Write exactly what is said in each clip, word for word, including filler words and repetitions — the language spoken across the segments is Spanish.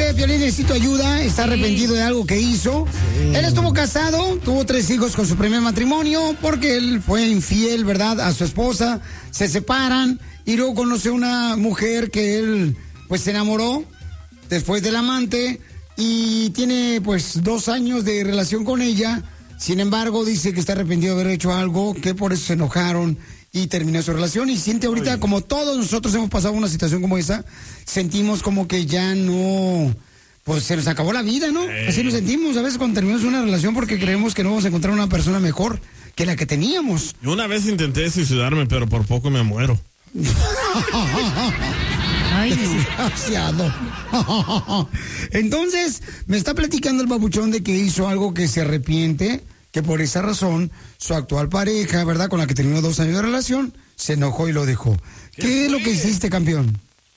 dice, Piolín, necesito ayuda, está arrepentido de algo que hizo. Sí. Él estuvo casado, tuvo tres hijos con su primer matrimonio, porque él fue infiel, ¿verdad?, a su esposa. Se separan y luego conoce una mujer que él, pues, se enamoró después del amante y tiene, pues, dos años de relación con ella. Sin embargo, dice que está arrepentido de haber hecho algo, que por eso se enojaron y terminó su relación. Y siente ahorita, Oye. como todos nosotros hemos pasado una situación como esa, sentimos como que ya no, pues se nos acabó la vida, ¿no? Ey. Así nos sentimos a veces cuando terminamos una relación porque creemos que no vamos a encontrar una persona mejor que la que teníamos. Yo una vez intenté suicidarme, pero por poco me muero. Ay, desgraciado. Entonces, me está platicando el babuchón de que hizo algo que se arrepiente, que por esa razón su actual pareja, ¿verdad?, con la que terminó dos años de relación, se enojó y lo dejó. ¿Qué, ¿Qué es lo que hiciste, campeón?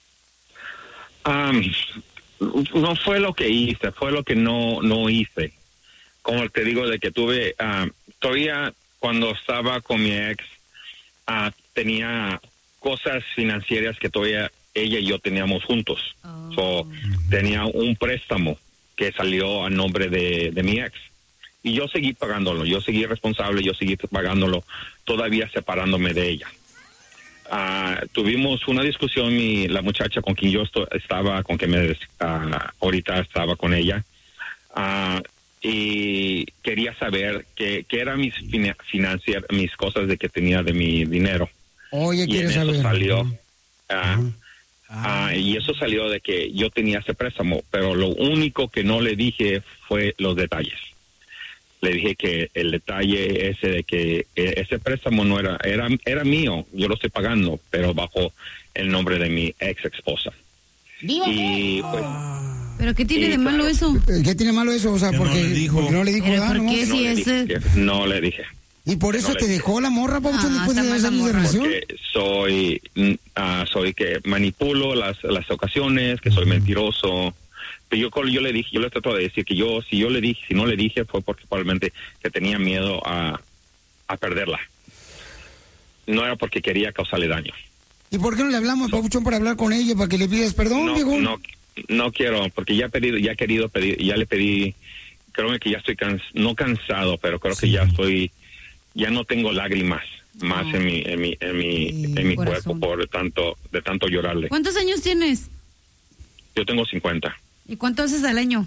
Um, no fue lo que hice, fue lo que no no hice. Como te digo, de que tuve, uh, todavía cuando estaba con mi ex, uh, tenía cosas financieras que todavía ella y yo teníamos juntos. Oh. So, tenía un préstamo que salió a nombre de, de mi ex. Y yo seguí pagándolo, yo seguí responsable, yo seguí pagándolo, todavía separándome de ella. Uh, tuvimos una discusión, mi, la muchacha con quien yo esto, estaba, con que me uh, ahorita estaba con ella, uh, y quería saber qué que eran mis financiar, mis cosas de que tenía de mi dinero. Oye, y en eso saber. salió, uh, uh-huh. uh, y eso salió de que yo tenía ese préstamo, pero lo único que no le dije fue los detalles. Le dije que el detalle ese de que ese préstamo no era, era, era mío, yo lo estoy pagando, pero bajo el nombre de mi ex esposa. Y pues, ¿pero qué tiene de malo eso? ¿Qué tiene malo eso? O sea, porque no le dijo, porque no le dijo nada. ¿Por qué no, si le ese? dije, no le dije. ¿Y por eso no te dejó la morra, Pauchón, Ah, después de dos años de relación? Porque soy, uh, soy que manipulo las, las ocasiones, que soy mentiroso. Pero yo, yo le dije, yo le trato de decir que yo, si yo le dije, si no le dije, fue porque probablemente que tenía miedo a, a perderla. No era porque quería causarle daño. ¿Y por qué no le hablamos, so, Pauchón, para hablar con ella, para que le pidas perdón, no, viejo? No, no quiero, porque ya he pedido, ya he querido pedir, ya le pedí, creo que ya estoy cans, no cansado, pero creo sí. que ya estoy, ya no tengo lágrimas más no. en mi, en mi, en mi, sí, en mi cuerpo por tanto, de tanto llorarle. ¿Cuántos años tienes? Yo tengo cincuenta. ¿Y cuánto haces al año?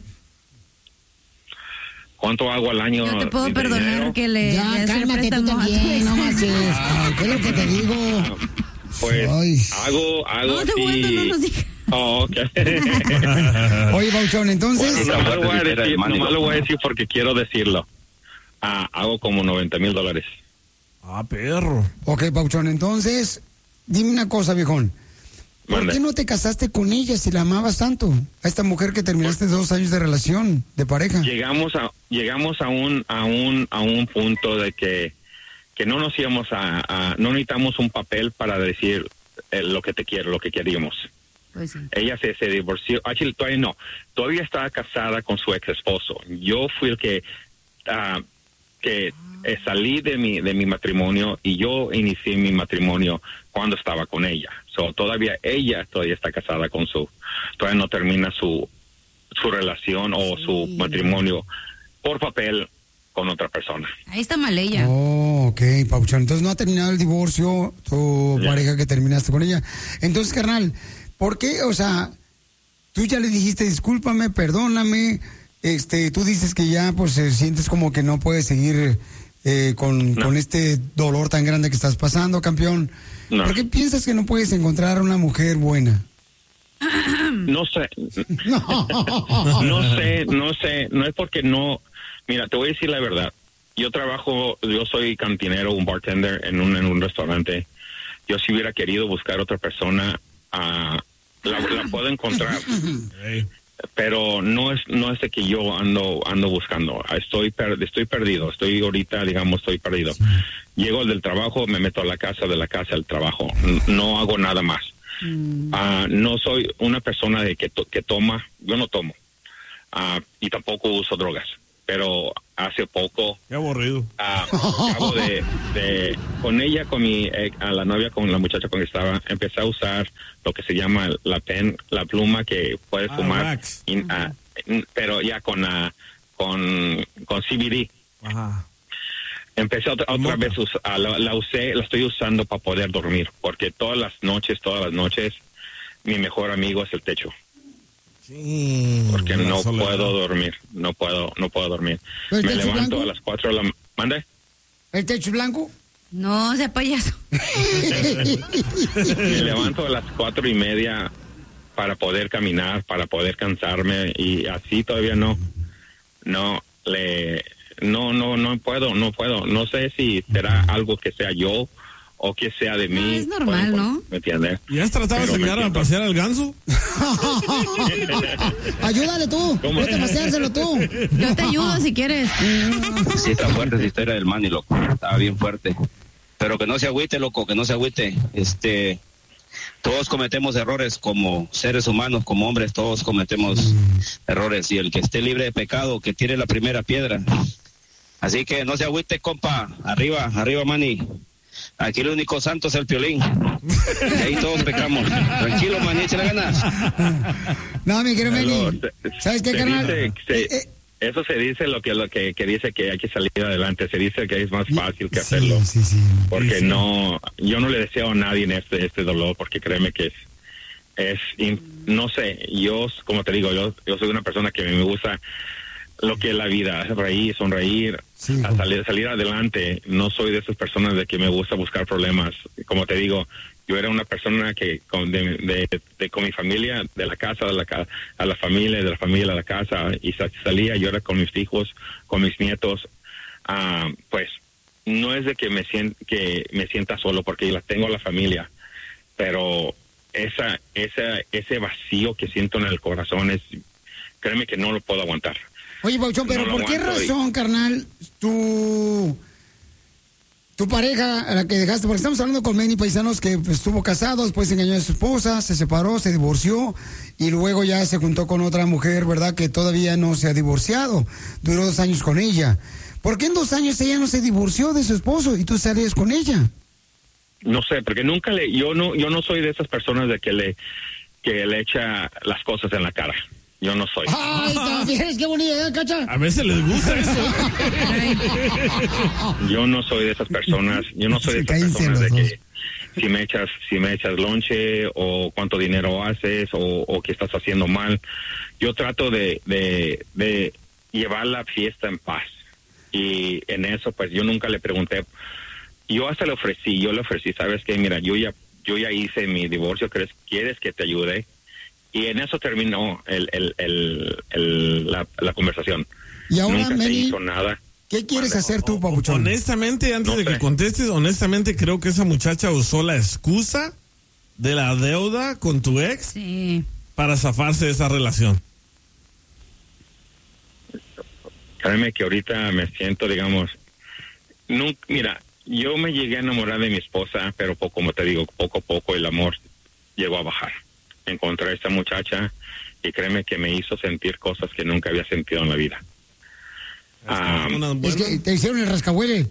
¿Cuánto hago al año? Yo te puedo perdonar dinero? que le... Ya, cálmate tú también, no manches. ¿Qué es lo que te digo? Pues, Ay. hago, hago no, así... No, no nos digas. Oh, ok. Oye, Pauchón, entonces... Bueno, no, lo voy a decir, no lo voy a decir porque quiero decirlo. Ah, hago como noventa mil dólares. Ah, perro. Ok, Pauchón, entonces, dime una cosa, viejón. ¿Por Mande. qué no te casaste con ella si la amabas tanto? A esta mujer que terminaste dos años de relación, de pareja. Llegamos a llegamos a un a un a un punto de que que no nos íbamos a, a no necesitamos un papel para decir eh, lo que te quiero, lo que queríamos. Pues sí. Ella se, se divorció. Actually, todavía no. Todavía estaba casada con su ex esposo. Yo fui el que uh, que eh, salí de mi de mi matrimonio y yo inicié mi matrimonio cuando estaba con ella. So, todavía ella todavía está casada con su, todavía no termina su su relación o sí. su matrimonio por papel con otra persona. Ahí está mal ella. Oh, ok, Pauchón. Entonces no ha terminado el divorcio tu yeah. pareja que terminaste con ella. Entonces, carnal, ¿por qué? O sea, tú ya le dijiste discúlpame, perdóname. Este, tú dices que ya pues eh, sientes como que no puedes seguir eh, con, no. con este dolor tan grande que estás pasando, campeón. No. ¿Por qué piensas que no puedes encontrar una mujer buena? No sé. No. no sé, no sé. No es porque no... Mira, te voy a decir la verdad. Yo trabajo, yo soy cantinero, un bartender en un, en un restaurante. Yo si hubiera querido buscar otra persona, uh, la, la puedo encontrar. Hey. Pero no es no es de que yo ando ando buscando. Estoy per, estoy perdido. Estoy ahorita, digamos, estoy perdido. Sí. Llego del trabajo, me meto a la casa, de la casa al trabajo. No hago nada más. Mm. Uh, no soy una persona de que, to, que toma. Yo no tomo. Uh, y tampoco uso drogas. pero hace poco. Qué aburrido. Uh, acabo de, de, con ella, con mi, eh, a la novia, con la muchacha con que estaba, empecé a usar lo que se llama la pen, la pluma que puedes ah, fumar, in, uh, pero ya con, uh, con, con C B D. Ajá. Empecé otra, otra vez, uh, la, la usé, la estoy usando para poder dormir, porque todas las noches, todas las noches, mi mejor amigo es el techo. Sí, porque no soledad. puedo dormir, no puedo, no puedo dormir. Me levanto blanco? a las cuatro de la ¿mande? ¿El techo blanco? No, sea payaso. Me levanto a las cuatro y media para poder caminar, para poder cansarme y así todavía no, no le, no, no, no puedo, no puedo. No sé si será algo que sea yo o que sea de mí. No, es normal, pues, ¿no? ¿Me entiendes? ¿Ya has tratado de enseñar a pasear al ganso? Ayúdale tú, vete a paseárselo tú. Yo te ayudo si quieres. Sí, está fuerte esa historia del Manny, loco. Estaba bien fuerte. Pero que no se agüite, loco, que no se agüite. Este, todos cometemos errores como seres humanos, como hombres, todos cometemos mm. errores. Y el que esté libre de pecado, que tire la primera piedra. Así que no se agüite, compa. Arriba, arriba, Manny. Aquí el único santo es el Piolín. Y ahí todos pecamos. Tranquilo, Manny, échale ganas. No, mi querido Manny. ¿Sabes qué, carnal? Dice, se, eh, eh. Eso se dice lo que lo que, que dice que hay que salir adelante. Se dice que es más fácil que sí, hacerlo. Sí, sí. Porque sí. no, yo no le deseo a nadie este este dolor, porque créeme que es, es no sé, yo, como te digo, yo, yo soy una persona que me gusta lo que es la vida, reír, sonreír, sí, a salir, salir adelante. No soy de esas personas de que me gusta buscar problemas. Como te digo, yo era una persona que con, de, de, de, con mi familia, de la casa, de la, a la familia, de la familia a la casa, y salía, yo era con mis hijos, con mis nietos. Uh, pues no es de que me, sienta, que me sienta solo, porque la tengo a la familia, pero esa, esa, ese vacío que siento en el corazón, es, créeme que no lo puedo aguantar. Oye, Pauchón, pero no ¿por qué razón, y... carnal, tu, tu pareja, a la que dejaste? Porque estamos hablando con Manny, paisanos, que pues, estuvo casado, después engañó a su esposa, se separó, se divorció, y luego ya se juntó con otra mujer, ¿verdad?, que todavía no se ha divorciado. Duró dos años con ella. ¿Por qué en dos años ella no se divorció de su esposo y tú salías con ella? No sé, porque nunca le, yo no, yo no soy de esas personas de que le, que le echa las cosas en la cara. Yo no soy. ¡Ay, también! ¡Qué bonita idea, Cacha! A veces les gusta eso. Yo no soy de esas personas. Yo no soy de esas personas de que si me echas, si me echas lonche o cuánto dinero haces o, o qué estás haciendo mal. Yo trato de, de, de llevar la fiesta en paz. Y en eso, pues yo nunca le pregunté. Yo hasta le ofrecí, yo le ofrecí, ¿sabes qué? Mira, yo ya, yo ya hice mi divorcio. ¿Quieres, quieres que te ayude? Y en eso terminó el, el, el, el, la, la conversación. Y ahora, Nunca Manny, se hizo nada. ¿Qué quieres Vale. hacer tú, Pabuchón? Honestamente, antes No de sé. que contestes, honestamente creo que esa muchacha usó la excusa de la deuda con tu ex Sí. para zafarse de esa relación. Créeme que ahorita me siento, digamos, nunca, mira, yo me llegué a enamorar de mi esposa, pero poco, como te digo, poco a poco el amor llegó a bajar. Encontré a esta muchacha y créeme que me hizo sentir cosas que nunca había sentido en la vida. Ah, Es que te hicieron el rascahuele.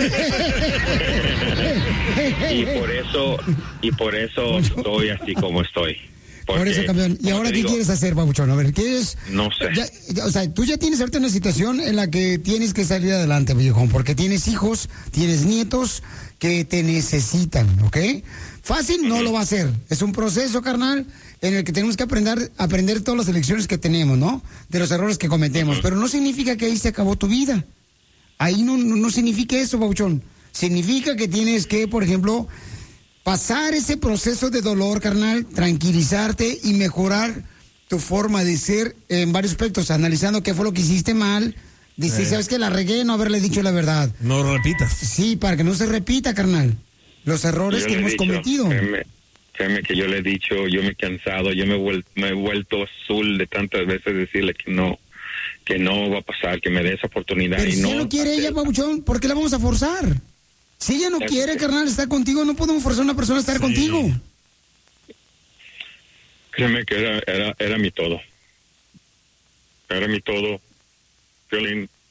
y por eso, y por eso estoy así como estoy. Porque, Por eso, campeón. ¿Y como ahora te qué digo, quieres hacer, Pabuchón? A ver, ¿quieres? No sé. Ya, ya, o sea, tú ya tienes ahorita una situación en la que tienes que salir adelante, viejón, porque tienes hijos, tienes nietos que te necesitan, ¿ok? Fácil no lo va a hacer. Es un proceso, carnal, en el que tenemos que aprender, aprender todas las lecciones que tenemos, ¿no? De los errores que cometemos. Uh-huh. Pero no significa que ahí se acabó tu vida. Ahí no, no, no significa eso, Pabuchón. Significa que tienes que, por ejemplo, pasar ese proceso de dolor, carnal, tranquilizarte y mejorar tu forma de ser en varios aspectos, analizando qué fue lo que hiciste mal, decir, eh. ¿sabes qué? La regué, no haberle dicho la verdad. No repitas. Sí, para que no se repita, carnal, los errores que hemos dicho, cometido. Créeme, créeme que yo le he dicho, yo me he cansado, yo me he, vuel, me he vuelto azul de tantas veces decirle que no, que no va a pasar, que me dé esa oportunidad. Pero y si no ella no quiere, hacer. ella, Pabuchón, ¿por qué la vamos a forzar? Si ella no Eso quiere, sí. carnal, estar contigo, no podemos forzar a una persona a estar Sí. contigo. Créeme que era, era, era mi todo. Era mi todo. Violín,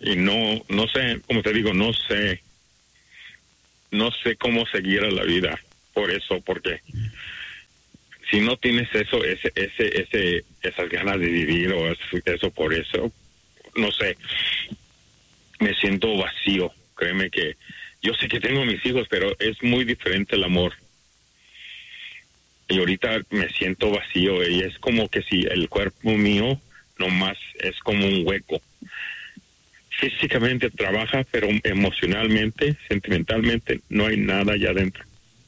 y no, no sé, como te digo, no sé, no sé cómo seguir a la vida por eso, porque si no tienes eso, ese, ese, ese, esas ganas de vivir o eso, eso por eso, no sé, me siento vacío. Créeme que yo sé que tengo mis hijos, pero es muy diferente el amor. Y ahorita me siento vacío y es como que si el cuerpo mío nomás es como un hueco. Físicamente trabaja, pero emocionalmente, sentimentalmente, no hay nada allá adentro.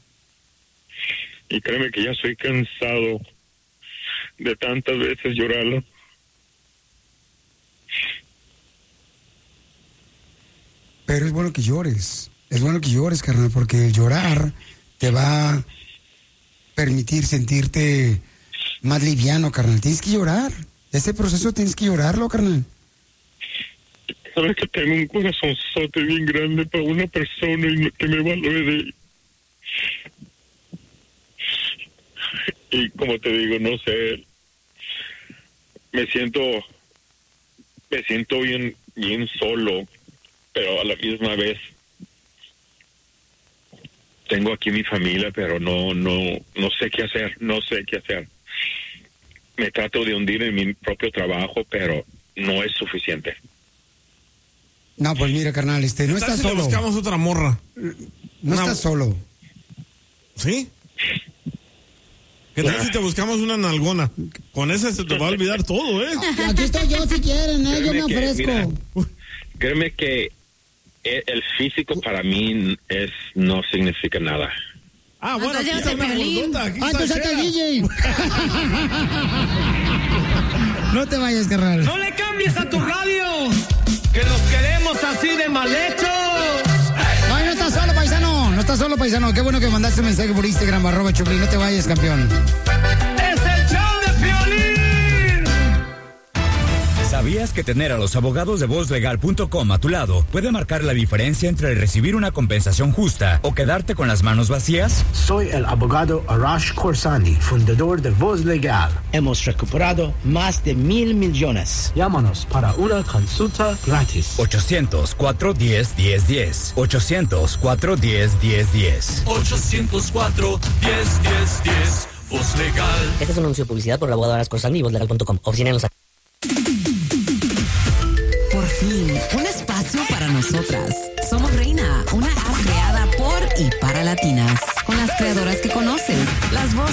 Y créeme que ya estoy cansado de tantas veces llorarlo. Pero es bueno que llores. Es bueno que llores, carnal, porque el llorar te va a permitir sentirte más liviano, carnal. Tienes que llorar. Ese proceso tienes que llorarlo, carnal. Sabes que tengo un corazonzote bien grande para una persona y que me valore de... Y como te digo, no sé, me siento, me siento bien, bien solo, pero a la misma vez tengo aquí mi familia, pero no, no, no sé qué hacer, no sé qué hacer. Me trato de hundir en mi propio trabajo, pero no es suficiente. No, pues mira, carnal, este, no estás si solo. Le buscamos otra morra. No Una... estás solo. ¿Sí? ¿Qué tal si te buscamos una nalgona? Con esa se te va a olvidar todo, ¿eh? Aquí estoy yo si quieren, ¿eh? Yo me que, ofrezco. Mira, créeme que el físico para mí es no significa nada. Ah, bueno, aquí está una gordota, aquí Ah, está tú saca Shea. el D J. No te vayas, carnal. No le cambies a tu radio, que los queremos así de mal hechos. No, no estás solo, paisano. No estás solo, paisano. Qué bueno que mandaste un mensaje por Instagram, arroba Choplin. No te vayas, campeón. Es el show de Piolín. ¿Sabías que tener a los abogados de voz legal punto com a tu lado puede marcar la diferencia entre recibir una compensación justa o quedarte con las manos vacías? Soy el abogado Arash Khorsandi, fundador de Voz Legal. Hemos recuperado más de mil millones. Llámanos para una consulta gratis. ochocientos, cuatro uno cero, uno cero uno cero. ochocientos, cuatro uno cero, uno cero uno cero. ochocientos cuatro, uno cero uno cero. Voz Legal. Este es un anuncio de publicidad por el abogado Arash Khorsandi y voz legal punto com. Oficina en Los Ángeles. Por fin, un espacio para nosotras. Somos Reina, una app creada por y para latinas, con las creadoras que conoces, las voces